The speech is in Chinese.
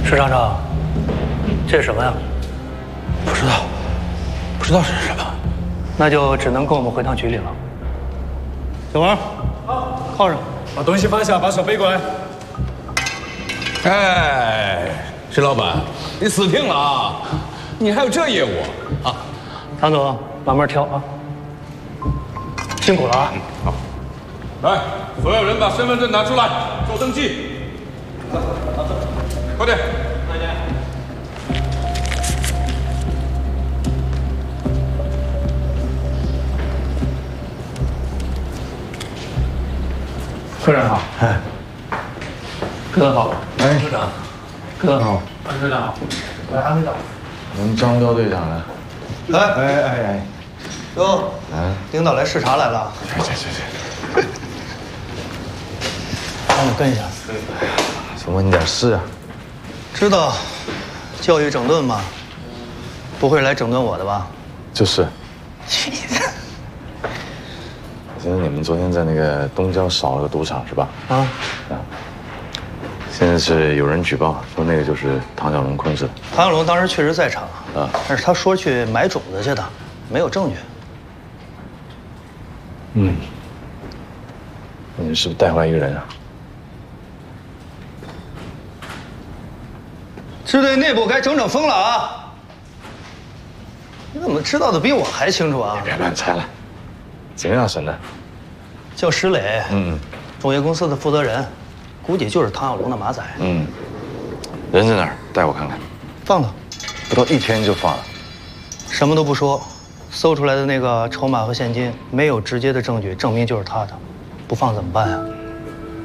石厂长，这是什么呀？ 不知道，不知道这是什么。 那就只能跟我们回趟局里了。小王，靠上， 把东西放下，把手背过来。 哎，石老板，你死定了啊！你还有这业务啊？ 唐总，慢慢挑啊。辛苦了啊！ 好，来，所有人把身份证拿出来做登记。快点！快点！ 科长好，哎，哥好， 哎， 科长，哥好， 潘科长好，来，安队长， 我们张彪队长来。哎， 哟，领导来视察来了。 这， 让我跟一下。 想问你点事啊。 知道教育整顿吗？不会来整顿我的吧？ 就是。现在你们昨天在那个东郊扫了个赌场是吧？ 啊， 现在是有人举报说那个就是唐小龙控制的。 唐小龙当时确实在场啊， 但是他说去买种子去的，没有证据。 嗯，你们是不是带回来一个人啊？ 支队内部该整风了啊！你怎么知道的比我还清楚啊？ 别乱猜了，怎么样审的？ 叫石磊，种业公司的负责人，估计就是唐小龙的马仔。 人在哪儿？带我看看。 放了， 不到1天就放了。 什么都不说，搜出来的那个筹码和现金没有直接的证据证明就是他的，不放怎么办啊？